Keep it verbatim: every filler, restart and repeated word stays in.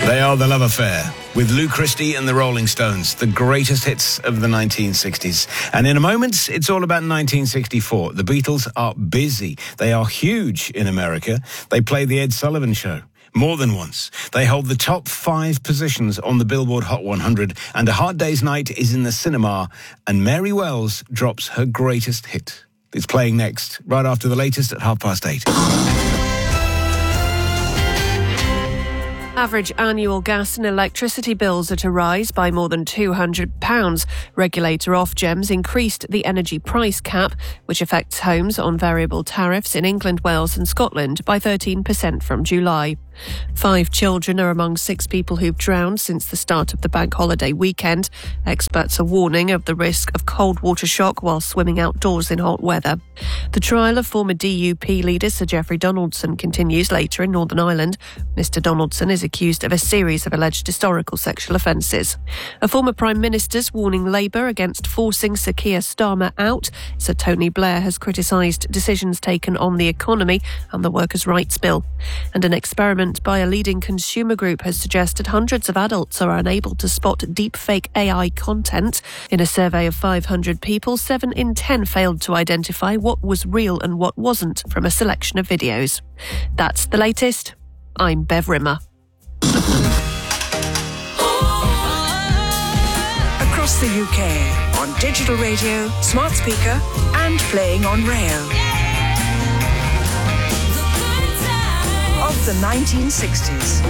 They are The Love Affair, with Lou Christie and the Rolling Stones, the greatest hits of the nineteen sixties. And in a moment, it's all about nineteen sixty-four. The Beatles are busy. They are huge in America. They play The Ed Sullivan Show more than once. They hold the top five positions on the Billboard Hot one hundred, and A Hard Day's Night is in the cinema, and Mary Wells drops her greatest hit. It's playing next, right after the latest at half past eight. Average annual gas and electricity bills are to rise by more than two hundred pounds. Regulator Ofgem's increased the energy price cap, which affects homes on variable tariffs in England, Wales and Scotland by thirteen percent from July. Five children are among six people who've drowned since the start of the bank holiday weekend. Experts are warning of the risk of cold water shock while swimming outdoors in hot weather. The trial of former D U P leader Sir Geoffrey Donaldson continues later in Northern Ireland. Mr Donaldson is accused of a series of alleged historical sexual offences. A former Prime Minister's warning Labour against forcing Sir Keir Starmer out. Sir Tony Blair has criticised decisions taken on the economy and the workers' rights bill. And an experiment by a leading consumer group has suggested hundreds of adults are unable to spot deepfake A I content. In a survey of five hundred people, seven in ten failed to identify what was real and what wasn't from a selection of videos. That's the latest. I'm Bev Rimmer. Across the U K, on digital radio, smart speaker and playing on rail. Of the nineteen sixties.